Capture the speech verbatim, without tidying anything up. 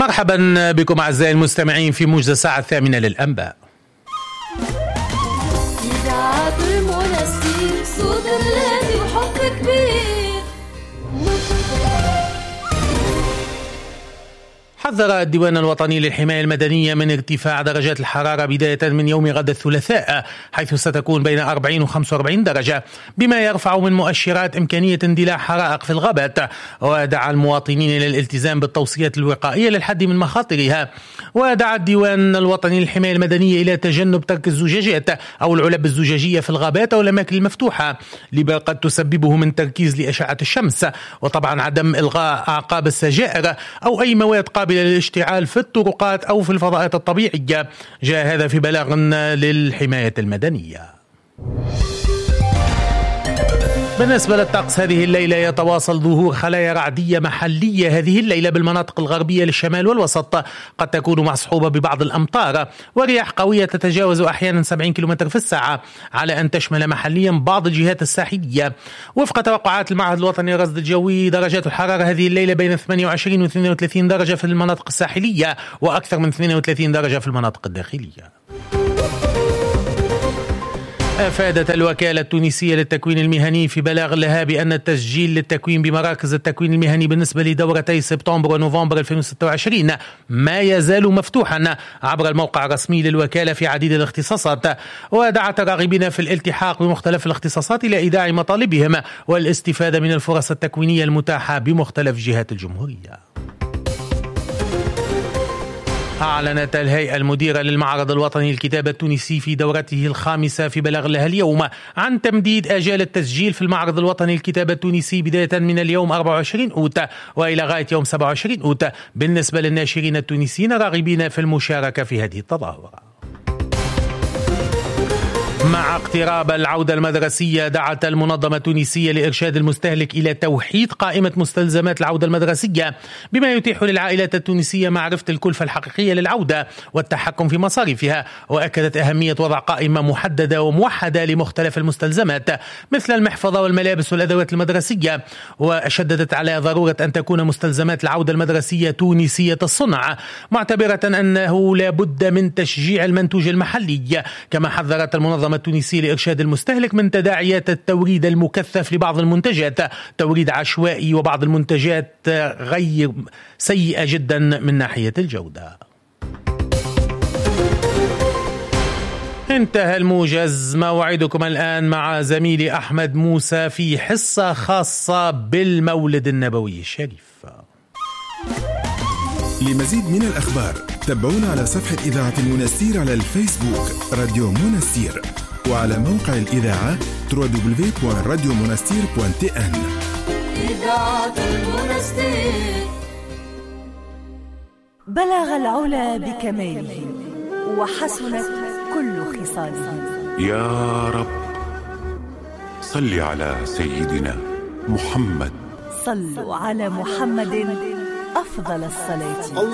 مرحبا بكم أعزائي المستمعين في موجز الساعة الثامنة للأنباء. إذاعة المنستير صوت الذي وحب كبير. حذر الديوان الوطني للحماية المدنية من ارتفاع درجات الحرارة بداية من يوم غد الثلاثاء، حيث ستكون بين أربعين وخمسة وأربعين درجة، بما يرفع من مؤشرات إمكانية اندلاع حرائق في الغابات. ودعا المواطنين إلى الالتزام بالتوصيات الوقائية للحد من مخاطرها. ودعا الديوان الوطني للحماية المدنية إلى تجنب ترك الزجاجات أو العلب الزجاجية في الغابات أو الأماكن المفتوحة لما قد تسببه من تركيز لأشعة الشمس، وطبعا عدم إلغاء أعقاب السجائر أو أي مواد قابلة للاشتعال في الطرقات أو في الفضاءات الطبيعية. جاء هذا في بلاغ للحماية المدنية. بالنسبة للطقس هذه الليلة يتواصل ظهور خلايا رعدية محلية هذه الليلة بالمناطق الغربية للشمال والوسط، قد تكون مصحوبة ببعض الأمطار ورياح قوية تتجاوز أحيانا سبعين كيلومتر في الساعة، على أن تشمل محليا بعض الجهات الساحلية. وفق توقعات المعهد الوطني للرصد الجوي درجات الحرارة هذه الليلة بين ثمانية وعشرين و اثنين وثلاثين درجة في المناطق الساحلية وأكثر من اثنين وثلاثين درجة في المناطق الداخلية. أفادت الوكالة التونسية للتكوين المهني في بلاغ لها بأن التسجيل للتكوين بمراكز التكوين المهني بالنسبة لدورتي سبتمبر ونوفمبر ألفين وستة وعشرين ما يزال مفتوحا عبر الموقع الرسمي للوكالة في عديد الاختصاصات. ودعت الراغبين في الالتحاق بمختلف الاختصاصات إلى إيداع مطالبهم والاستفادة من الفرص التكوينية المتاحة بمختلف جهات الجمهورية. أعلنت الهيئة المديرة للمعرض الوطني للكتابة التونسي في دورته الخامسة في بلاغ لها اليوم عن تمديد آجال التسجيل في المعرض الوطني للكتابة التونسي بداية من اليوم أربعة وعشرين أوت وإلى غاية يوم سبعة وعشرين أوت بالنسبة للناشرين التونسيين الراغبين في المشاركة في هذه التظاهرة. مع اقتراب العودة المدرسية دعت المنظمة التونسية لإرشاد المستهلك إلى توحيد قائمة مستلزمات العودة المدرسية بما يتيح للعائلات التونسية معرفة الكلفة الحقيقية للعودة والتحكم في مصاريفها. وأكدت أهمية وضع قائمة محددة وموحدة لمختلف المستلزمات مثل المحفظة والملابس والأدوات المدرسية. وشددت على ضرورة أن تكون مستلزمات العودة المدرسية تونسية الصنع، معتبرة أنه لا بد من تشجيع المنتوج المحلي. كما حذرت المنظمة التونسي لإرشاد المستهلك من تداعيات التوريد المكثف لبعض المنتجات، توريد عشوائي وبعض المنتجات غير سيئة جدا من ناحية الجودة. انتهى الموجز. موعدكم الآن مع زميلي أحمد موسى في حصة خاصة بالمولد النبوي الشريف. لمزيد من الأخبار تابعونا على صفحة إذاعة المنستير على الفيسبوك راديو منستير، وعلى موقع الإذاعة دبليو دبليو دبليو دوت راديو منستير دوت تي إن. إذاعة المنستير. بلغ العلا بكماله وحسنت كل خصاله. يا رب صل على سيدنا محمد. صلوا على محمد أفضل الصلاة.